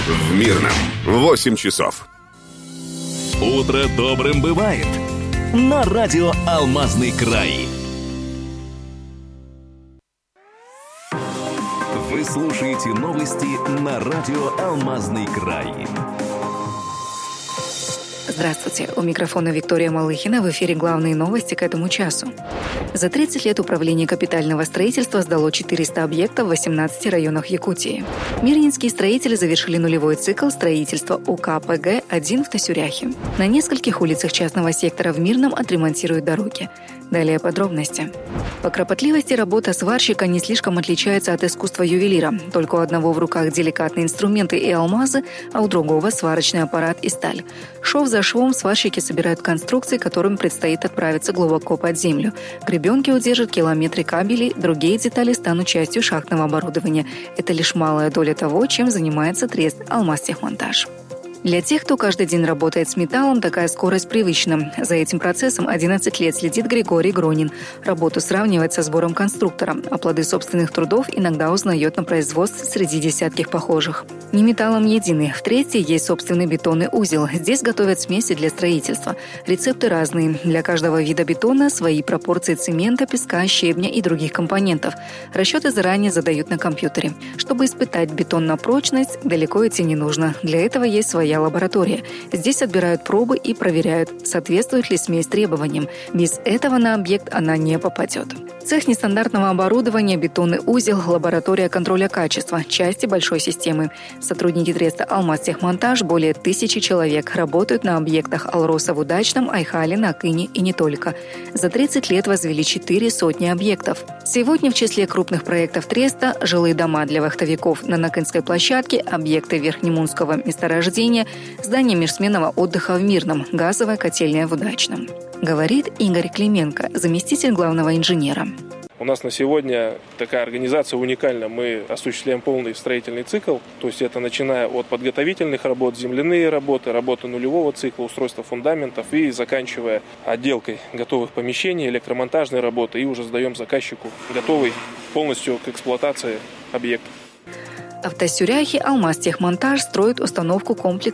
В Мирном 8 часов. Утро добрым бывает. На радио «Алмазный край». Вы слушаете новости на радио «Алмазный край». Здравствуйте. У микрофона Виктория Малыхина. В эфире главные новости к этому часу. За 30 лет Управление капитального строительства сдало 400 объектов в 18 районах Якутии. Мирнинские строители завершили нулевой цикл строительства УКПГ-1 в Тасюряхе. На нескольких улицах частного сектора в Мирном отремонтируют дороги. Далее подробности. По кропотливости работа сварщика не слишком отличается от искусства ювелира. Только у одного в руках деликатные инструменты и алмазы, а у другого сварочный аппарат и сталь. Шов за швом сварщики собирают конструкции, которым предстоит отправиться глубоко под землю. Гребенки удержат километры кабелей, другие детали станут частью шахтного оборудования. Это лишь малая доля того, чем занимается трест «Алмазтехмонтаж». Для тех, кто каждый день работает с металлом, такая скорость привычна. За этим процессом 11 лет следит Григорий Гронин. Работу сравнивает со сбором конструктора, а плоды собственных трудов иногда узнает на производстве среди десятков похожих. Не металлом едины. В тресте есть собственный бетонный узел. Здесь готовят смеси для строительства. Рецепты разные. Для каждого вида бетона свои пропорции цемента, песка, щебня и других компонентов. Расчеты заранее задают на компьютере. Чтобы испытать бетон на прочность, далеко идти не нужно. Для этого есть своя лаборатория. Здесь отбирают пробы и проверяют, соответствует ли смесь требованиям. Без этого на объект она не попадет. Цех нестандартного оборудования, бетонный узел, лаборатория контроля качества, части большой системы. Сотрудники треста «Алмазтехмонтаж» более 1000 человек работают на объектах «Алроса» в Удачном, Айхале, Накыне и не только. За 30 лет возвели 400 объектов. Сегодня в числе крупных проектов треста жилые дома для вахтовиков на Накынской площадке, объекты Верхнемунского месторождения, здание межсменного отдыха в Мирном, газовая котельная в Удачном. Говорит Игорь Клименко, заместитель главного инженера. У нас на сегодня такая организация уникальна. Мы осуществляем полный строительный цикл. То есть это начиная от подготовительных работ, земляные работы, работы нулевого цикла, устройства фундаментов и заканчивая отделкой готовых помещений, электромонтажной работы. И уже сдаем заказчику готовый полностью к эксплуатации объект. В Тасюряхе «Алмазтехмонтаж» строит установку комплекса